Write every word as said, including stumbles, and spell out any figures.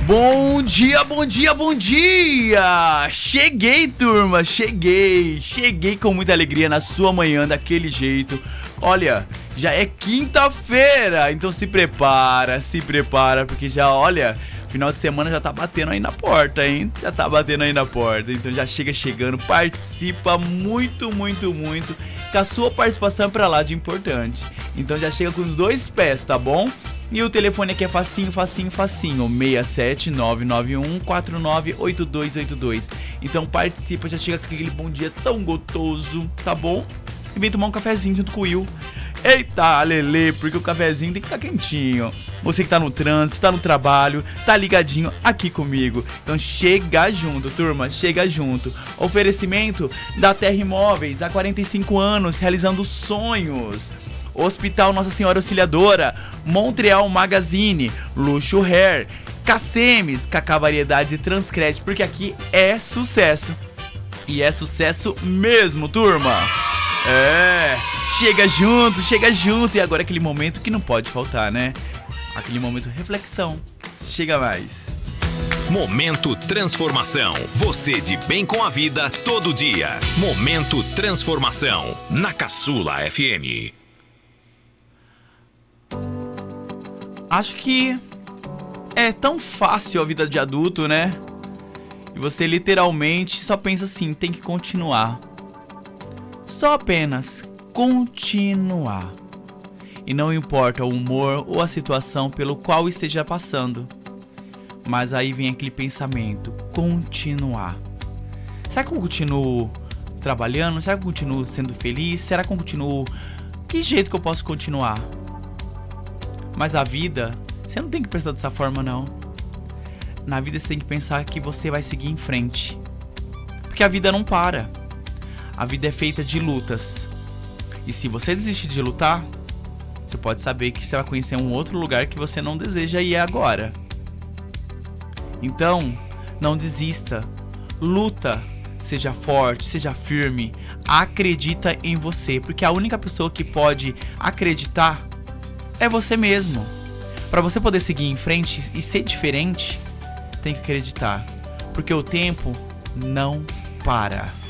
Bom dia, bom dia, bom dia! Cheguei, turma, cheguei! Cheguei com muita alegria na sua manhã, daquele jeito. Olha, já é quinta-feira, então se prepara, se prepara, porque já, olha, final de semana já tá batendo aí na porta, hein? Já tá batendo aí na porta, então já chega chegando, participa muito, muito, muito, que a sua participação é pra lá de importante. Então já chega com os dois pés, tá bom? E o telefone aqui é facinho, facinho, facinho, seis sete nove nove um quatro nove oito dois oito dois. Então participa, já chega com aquele bom dia tão gostoso, tá bom? E vem tomar um cafezinho junto com o Will. Eita, Lelê, porque o cafezinho tem que estar quentinho. Você que tá no trânsito, tá no trabalho, tá ligadinho aqui comigo. Então chega junto, turma, chega junto. Oferecimento da Terra Imóveis, há quarenta e cinco anos, realizando sonhos. Hospital Nossa Senhora Auxiliadora, Montreal Magazine, Luxo Hair, Cacemes, Cacá Variedades e Transcred, porque aqui é sucesso. E é sucesso mesmo, turma. É, chega junto, chega junto. E agora aquele momento que não pode faltar, né? Aquele momento de reflexão. Chega mais. Momento Transformação. Você de bem com a vida todo dia. Momento Transformação. Na Caçula F M. Acho que é tão fácil a vida de adulto, né? E você literalmente só pensa assim, tem que continuar. Só apenas continuar. E não importa o humor ou a situação pelo qual esteja passando. Mas aí vem aquele pensamento, continuar. Será que eu continuo trabalhando? Será que eu continuo sendo feliz? Será que eu continuo... Que jeito que eu posso continuar? Mas a vida, você não tem que pensar dessa forma, não. Na vida você tem que pensar que você vai seguir em frente. Porque a vida não para. A vida é feita de lutas. E se você desistir de lutar, você pode saber que você vai conhecer um outro lugar que você não deseja ir agora. Então, não desista. Luta. Seja forte, seja firme. Acredita em você. Porque a única pessoa que pode acreditar é você mesmo. Para você poder seguir em frente e ser diferente, tem que acreditar. Porque o tempo não para.